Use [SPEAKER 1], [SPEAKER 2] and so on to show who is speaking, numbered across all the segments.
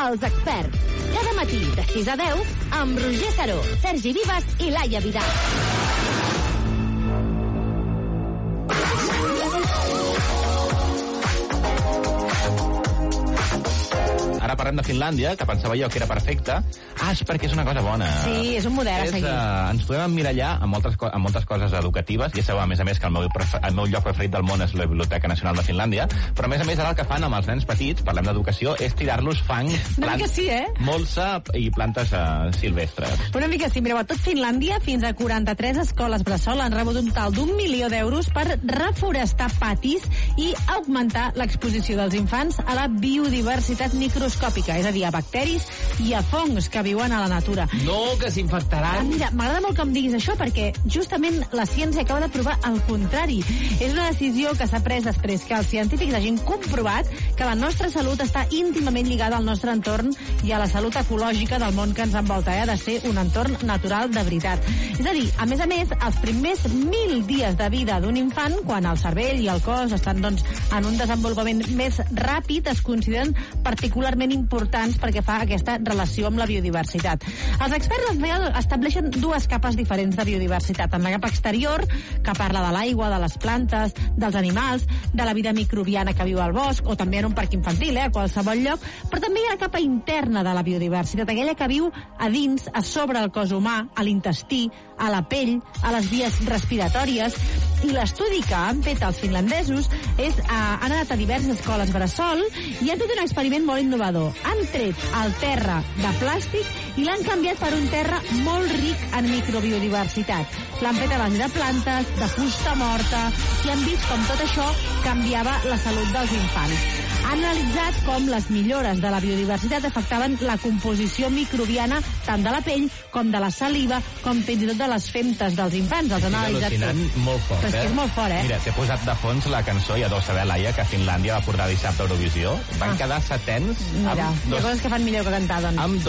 [SPEAKER 1] Els experts. Cada matí de 6 a 10 amb Roger Saró, Sergi Vives i Laia Vidal.
[SPEAKER 2] Ara parlem de Finlàndia, que pensava jo que era perfecta. És perquè és una cosa bona.
[SPEAKER 3] Sí, és un model a seguir.
[SPEAKER 2] Ens podem emmirallar amb moltes coses educatives. Ja sabeu, a més que el meu lloc preferit del món és la Biblioteca Nacional de Finlàndia, però a més ara el que fan amb els nens petits, parlem d'educació, és tirar-los fang, molsa i plantes silvestres.
[SPEAKER 3] Una mica sí, mireu, a tot Finlàndia, fins a 43 escoles bressol han rebut un total d'1 milió d'euros per reforestar patis i augmentar l'exposició dels infants a la biodiversitat microscòpica, és a dir, a bacteris i a fongs que viuen a la natura.
[SPEAKER 4] No, que s'infectaran.
[SPEAKER 3] Mira, m'agrada molt que em diguis això perquè justament la ciència acaba de provar el contrari. És una decisió que s'ha pres després que els científics hagin comprovat que la nostra salut està íntimament lligada al nostre entorn i a la salut ecològica del món que ens envolta. Ha de ser un entorn natural de veritat. És a dir, a més, els primers 1.000 dies de vida d'un infant, quan el cervell i el cos estan en un desenvolupament més ràpid, es consideren particularment importants perquè fa aquesta relació amb la biodiversitat. Els experts estableixen dues capes diferents de biodiversitat. En la capa exterior, que parla de l'aigua, de les plantes, dels animals, de la vida microbiana que viu al bosc, o també en un parc infantil, a qualsevol lloc, però també hi ha la capa interna de la biodiversitat, aquella que viu a dins, a sobre el cos humà, a l'intestí, a la pell, a les vies respiratòries. I l'estudi que han fet els finlandesos han anat a diverses escoles bressol i han fet un experiment molt innovador. Han tret el terra de plàstic i l'han canviat per un terra molt ric en microbiodiversitat. L'han fet a base de plantes, de fusta morta, i han vist com tot això canviava la salut dels infants. Han analitzat com les millores de la biodiversitat afectaven la composició microbiana tant de la pell com de la saliva, com fins i tot de les femtes dels infants. Els han analitzat tot.
[SPEAKER 2] Molt fort,
[SPEAKER 3] però és que és molt fort,
[SPEAKER 2] Mira, t'he posat de fons la cançó, ja deu saber, Laia, que Finlàndia va portar dissabte a Eurovisió. Van quedar setens.
[SPEAKER 3] Mira, hi ha coses que fan millor que cantar, doncs.
[SPEAKER 2] Amb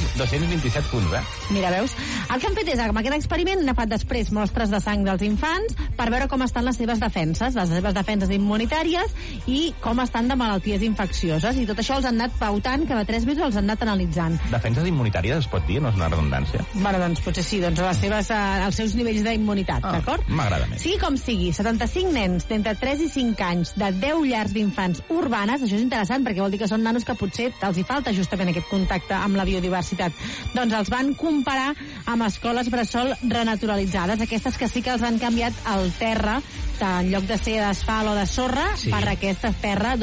[SPEAKER 2] 227 punts,
[SPEAKER 3] Mira, veus? El que han fet és, amb aquest experiment, han agafat després mostres de sang dels infants per veure com estan les seves defenses immunitàries i com estan de malalties infeccioses. I tot això els han anat pautant, cada 3 mesos els han anat analitzant.
[SPEAKER 2] Defenses immunitàries es pot dir? No és una redundància?
[SPEAKER 3] Bueno, doncs potser sí, els seus nivells d'immunitat, d'acord?
[SPEAKER 2] M'agrada més.
[SPEAKER 3] Sigui com sigui, 75 nens d'entre 3 i 5 anys de 10 llars d'infants urbanes, això és interessant perquè vol dir que són nanos que potser els hi falta justament aquest contacte amb la biodiversitat. Doncs els van comparar amb escoles bressol renaturalitzades, aquestes que sí que els han canviat el terra, en lloc de ser d'asfalt o de sorra, per aquesta terra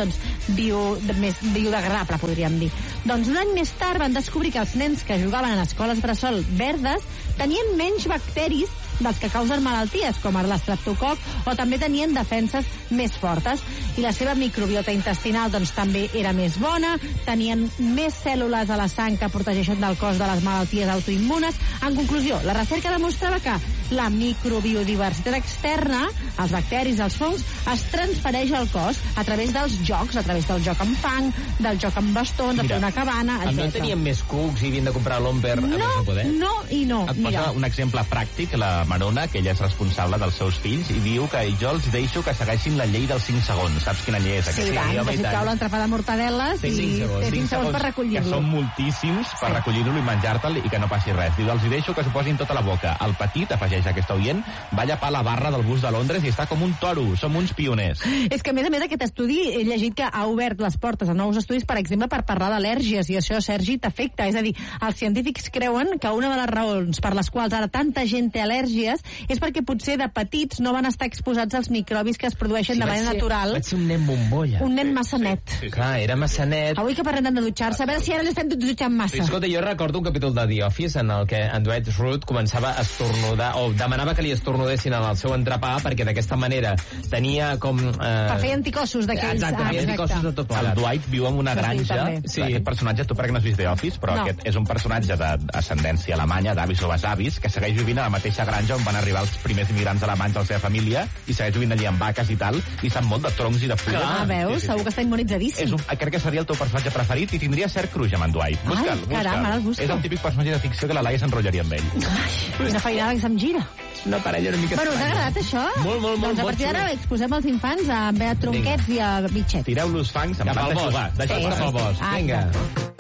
[SPEAKER 3] més biodegradable, podríem dir. Doncs un any més tard van descobrir que els nens que jugaven en escoles bressol verdes tenien menys bacteris dels que causen malalties, com l'estreptococ, o també tenien defenses més fortes. I la seva microbiota intestinal també era més bona, tenien més cèl·lules a la sang que protegeixen del cos de les malalties autoimmunes. En conclusió, la recerca demostrava que la microbiodiversitat externa, els bacteris, els fongs, es transfereix al cos a través dels jocs, a través del joc amb fang, del joc amb bastons, de fer una cabana, etc.
[SPEAKER 4] No tenien més cucs i havien de comprar l'Omber a més no poder?
[SPEAKER 3] No i no.
[SPEAKER 2] Et posa un exemple pràctic, la Marona, que ella és responsable dels seus fills, i diu que jo els deixo que segueixin la llei dels 5 segons. Saps quina llei és aquesta?
[SPEAKER 3] Sí, tant, que si cau l'entrepà de mortadeles i 5 segons per recollir-lo.
[SPEAKER 2] Que són moltíssims per recollir-lo i menjar-te'l i que no passi res. Diu, els hi deixo que s'ho posin tota la boca. El petit, afegeix aquest oient, va llepar la barra del bus de Londres i està com un toro. Som uns pioners.
[SPEAKER 3] És que, a més, aquest estudi he llegit que ha obert les portes a nous estudis, per exemple, per parlar d'al·lèrgies, i això, Sergi, t'afecta. És a dir, els científics creuen que una de les raons per les quals ara tanta gent té al·lèrgies és perquè potser de petits no van estar exposats als microbis que es produeixen de manera natural.
[SPEAKER 4] Vaig ser un nen bombolla.
[SPEAKER 3] Un nen massa net.
[SPEAKER 4] Clar, era massa net.
[SPEAKER 3] Avui que parlem de dutxar-se, a veure si ara l'estem dutxant massa.
[SPEAKER 4] Escolta, jo recordo un capítol de The Office en el que en Dwight Schrute començava a estornudar, o demanava que li estornudessin en el seu entrepà, perquè d'aquesta manera tenia com...
[SPEAKER 3] Per fer anticossos d'aquells.
[SPEAKER 4] Exacte, feia anticossos de tot plegat.
[SPEAKER 2] El Dwight viu en una granja. Sí. Aquest personatge, tu perquè no has vist The Office, però aquest és un personatge d'ascendència alemanya, d'avis o besavis, que segueix vivint a la mateixa granja on van arribar els primers immigrants alemanys de la seva família, i segueix vivint allí amb vaques i tal, i sap molt de troncs i de fulles.
[SPEAKER 3] Clar, veus? Segur que està immunitzadíssim.
[SPEAKER 2] Crec que seria el teu personatge preferit i tindria cert cruix amb en Dwight. Busca'l.
[SPEAKER 3] Caram, ara el busco.
[SPEAKER 2] És el típic personatge de ficció que la Laia s'enrotllaria amb ell.
[SPEAKER 3] Una feinada que se'm gira.
[SPEAKER 4] Una parella una mica
[SPEAKER 3] Bueno, us ha agradat això?
[SPEAKER 4] Molt.
[SPEAKER 3] Doncs a partir d'ara exposem els infants a tronquets i a bitxets.
[SPEAKER 2] Tireu-los fangs
[SPEAKER 4] cap al bosc.
[SPEAKER 2] Deixeu-los cap al bosc.
[SPEAKER 4] Vinga.